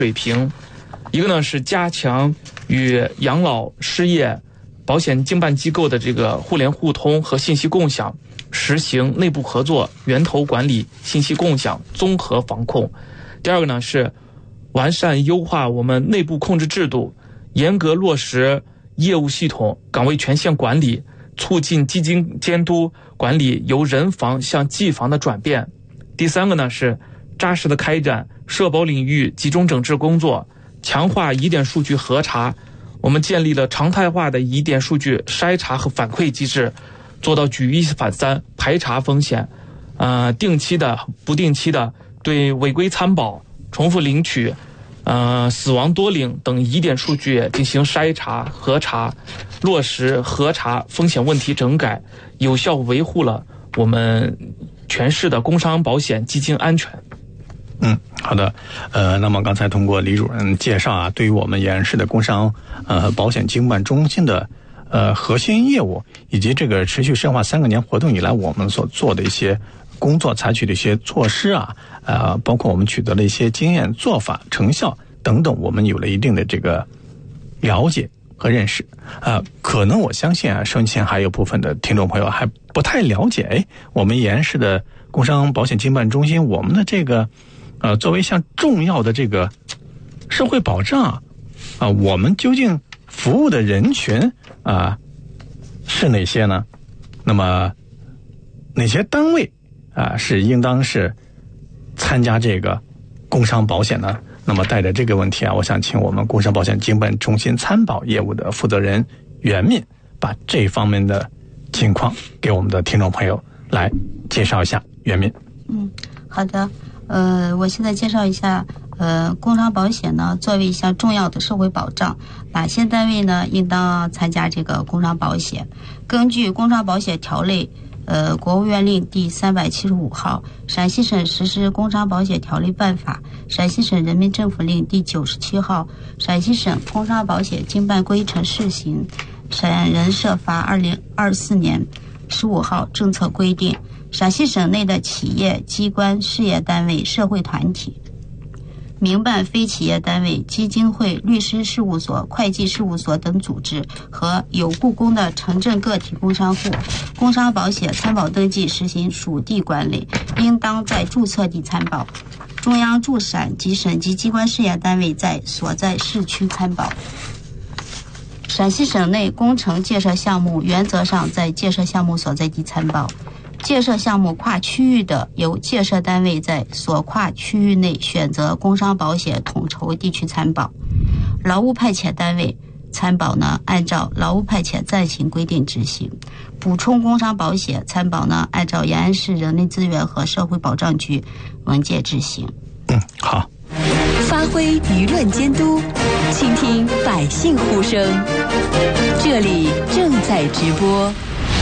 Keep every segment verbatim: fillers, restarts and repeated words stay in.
水平，一个呢是加强与养老、失业保险经办机构的这个互联互通和信息共享，实行内部合作、源头管理、信息共享、综合防控。第二个呢是完善优化我们内部控制制度，严格落实业务系统岗位权限管理，促进基金监督管理由人防向技防的转变。第三个呢是扎实的开展社保领域集中整治工作，强化疑点数据核查。我们建立了常态化的疑点数据筛查和反馈机制，做到举一反三，排查风险，呃，定期的、不定期的对违规参保、重复领取、呃，死亡多领等疑点数据进行筛查、核查，落实核查风险问题整改，有效维护了我们全市的工伤保险基金安全。 嗯，好的，呃，那么刚才通过李主任介绍啊，对于我们延安市的工伤呃保险经办中心的呃核心业务，以及这个持续深化三个年活动以来我们所做的一些工作，采取的一些措施啊，呃，包括我们取得了一些经验、做法、成效等等，我们有了一定的这个了解和认识。呃，可能我相信啊，收音机前还有部分的听众朋友还不太了解，哎，我们延安市的工伤保险经办中心，我们的这个。呃，作为一项重要的这个社会保障啊、呃，我们究竟服务的人群啊、呃、是哪些呢？那么哪些单位啊、呃、是应当是参加这个工伤保险呢？那么带着这个问题啊，我想请我们工伤保险经办中心参保业务的负责人袁敏把这方面的情况给我们的听众朋友来介绍一下。袁敏， 嗯，好的。呃，我现在介绍一下，呃，工伤保险呢，作为一项重要的社会保障，哪些单位呢应当参加这个工伤保险？根据《工伤保险条例》，呃，国务院令第三百七十五号，陕西省实施工伤保险条例办法，陕西省人民政府令第九十七号，陕西省工伤保险经办规程试行，省人社法二零二四年十五号政策规定。陕西省内的企业、机关、事业单位、社会团体、民办非企业单位、基金会、律师事务所、会计事务所等组织和有雇工的城镇个体工商户，工伤保险参保登记实行属地管理，应当在注册地参保。中央驻陕及省级机关事业单位在所在市区参保。陕西省内工程建设项目原则上在建设项目所在地参保。建设项目跨区域的，由建设单位在所跨区域内选择工伤保险统筹地区参保。劳务派遣单位参保呢，按照劳务派遣暂行规定执行。补充工伤保险参保呢，按照延安市人力资源和社会保障局文件执行。 嗯，好。 发挥舆论监督，倾听百姓呼声。这里正在直播。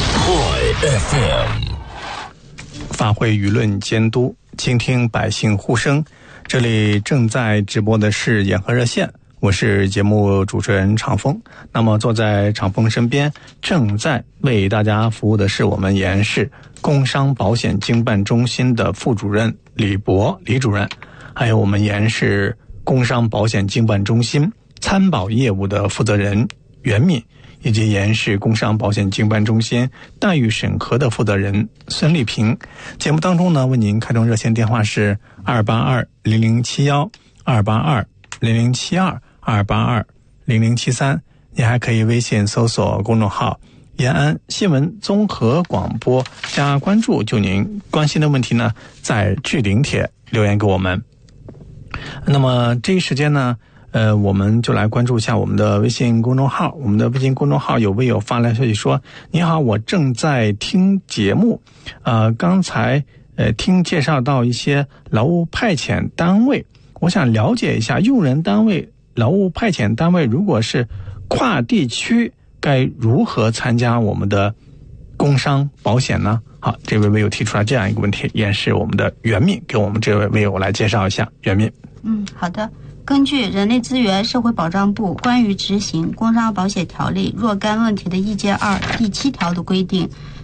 Toy F M。发挥舆论监督，倾听百姓呼声。这里正在直播的是延河热线，我是节目主持人常峰。那么坐在常峰身边，正在为大家服务的是我们延安市工伤保险经办中心的副主任李博李主任，还有我们延安市工伤保险经办中心参保业务的负责人袁敏，以及延安市工伤保险经办中心待遇审核的负责人孙丽萍。节目当中呢，为您开通热线电话是二八二零零七一，二八二零零七二，二八二零零七三。你还可以微信搜索公众号延安新闻综合广播加关注，就您关心的问题呢，在置顶帖留言给我们。那么这一时间呢，呃，我们就来关注一下我们的微信公众号。我们的微信公众号有微友发来消息说：“你好，我正在听节目，呃，刚才呃听介绍到一些劳务派遣单位，我想了解一下用人单位、劳务派遣单位如果是跨地区，该如何参加我们的工伤保险呢？”好，这位微友提出来这样一个问题，也是我们的袁敏给我们这位微友来介绍一下。袁敏， 嗯，好的。根据人力资源社会保障部关于执行工伤保险条例若干问题的意见二第七条的规定，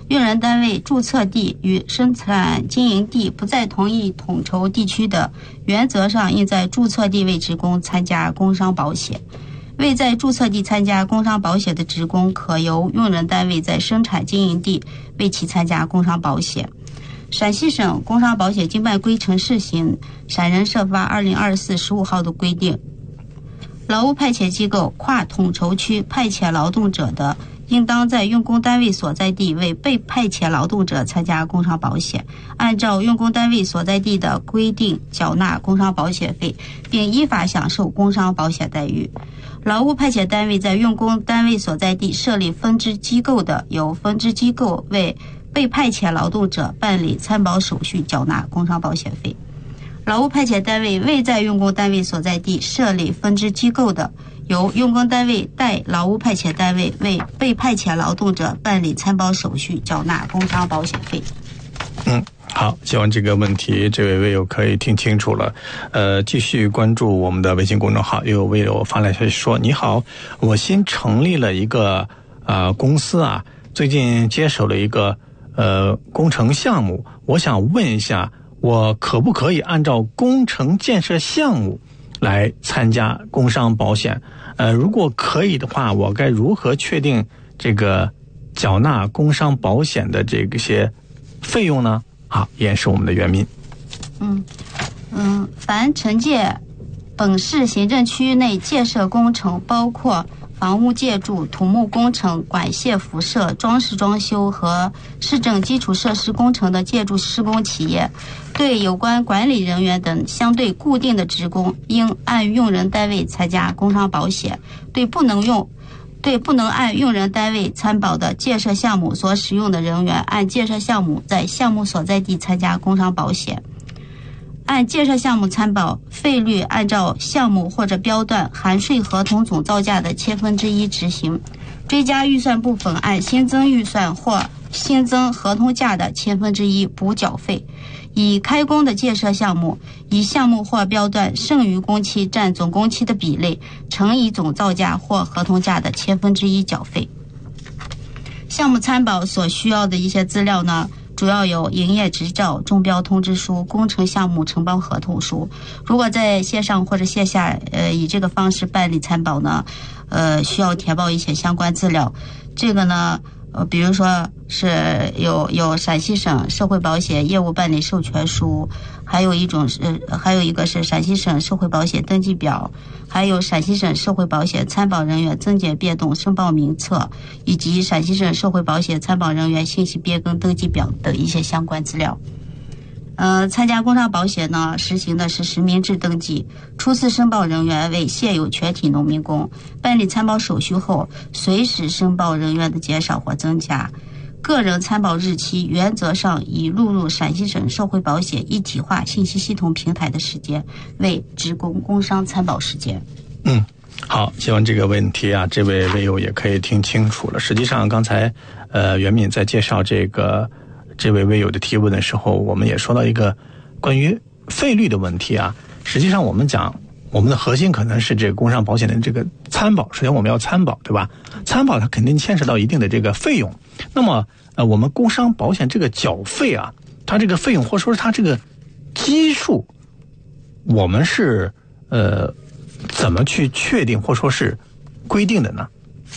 用人单位注册地与生产经营地不在同一统筹地区的，原则上应在注册地为职工参加工伤保险。未在注册地参加工伤保险的职工，可由用人单位在生产经营地为其参加工伤保险。陕西省工伤保险经办规程试行陕人社发二零二四十五号的规定，劳务派遣机构跨统筹区派遣劳动者的，应当在用工单位所在地为被派遣劳动者参加工伤保险，按照用工单位所在地的规定缴纳工伤保险费，并依法享受工伤保险待遇。劳务派遣单位在用工单位所在地设立分支机构的，由分支机构为被派遣劳动者办理参保手续，缴纳工伤保险费。劳务派遣单位未在用工单位所在地设立分支机构的，由用工单位代劳务派遣单位为被派遣劳动者办理参保手续，缴纳工伤保险费。 嗯，好，希望这个问题这位微友可以听清楚了。呃，继续关注我们的微信公众号，又有微友发来消息说：你好，我新成立了一个呃公司啊，最近接手了一个呃工程项目，我想问一下，我可不可以按照工程建设项目来参加工伤保险？呃，如果可以的话，我该如何确定这个缴纳工伤保险的这些费用呢？好，依然是我们的袁民。 嗯嗯，凡承建本市行政区域内建设工程，包括房屋建筑、土木工程、管线辐射、装饰装修和市政基础设施工程的建筑施工企业，对有关管理人员等相对固定的职工，应按用人单位参加工伤保险；对不能用对不能按用人单位参保的建设项目所使用的人员，按建设项目在项目所在地参加工伤保险。按建设项目参保费率，按照项目或者标段含税合同总造价的千分之一执行，追加预算部分按新增预算或新增合同价的千分之一补缴费。已开工的建设项目，以项目或标段剩余工期占总工期的比例乘以总造价或合同价的千分之一缴费。项目参保所需要的一些资料呢，主要有营业执照、中标通知书、工程项目承包合同书。如果在线上或者线下呃以这个方式办理参保呢，呃需要填报一些相关资料。这个呢呃比如说是有有陕西省社会保险业务办理授权书，还有一种是还有一个是陕西省社会保险登记表，还有陕西省社会保险参保人员增减变动申报名册，以及陕西省社会保险参保人员信息变更登记表等一些相关资料。呃，参加工伤保险呢，实行的是实名制登记，初次申报人员为现有全体农民工。办理参保手续后，随时申报人员的减少或增加。个人参保日期原则上以录入陕西省社会保险一体化信息系统平台的时间为职工工伤参保时间。 嗯，好，希望这个问题啊，这位微友也可以听清楚了。实际上，刚才呃袁敏在介绍这个这位微友的提问的时候，我们也说到一个关于费率的问题啊。实际上，我们讲我们的核心可能是这个工伤保险的这个参保，首先我们要参保，对吧？参保它肯定牵扯到一定的这个费用。那么呃，我们工伤保险这个缴费啊，它这个费用或者说是它这个基数，我们是呃怎么去确定或者说是规定的呢？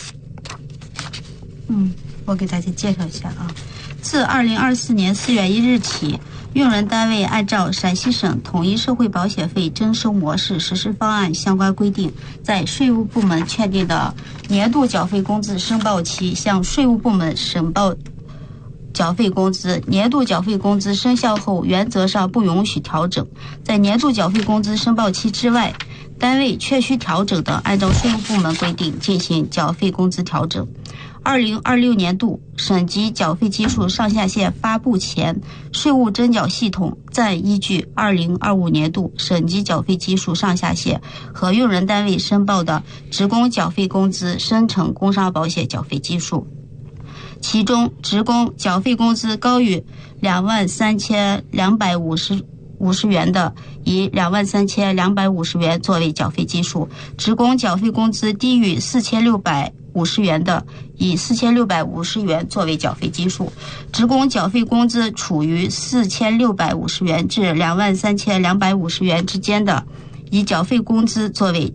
嗯，我给大家介绍一下啊。自二零二四年四月一日起，用人单位按照陕西省统一社会保险费征收模式实施方案相关规定，在税务部门确定的年度缴费工资申报期向税务部门申报缴费工资。年度缴费工资生效后，原则上不允许调整。在年度缴费工资申报期之外，单位确需调整的，按照税务部门规定进行缴费工资调整。二零二六年度省级缴费基数上下限发布前，税务征缴系统暂依据二零二五年度省级缴费基数上下限和用人单位申报的职工缴费工资生成工伤保险缴费基数。其中，职工缴费工资高于两万三千两百五十五十元的，以两万三千两百五十元作为缴费基数；职工缴费工资低于四千六百五十元的，以四千六百五十元作为缴费基数；职工缴费工资处于四千六百五十元至两万三千两百五十元之间的，以缴费工资作为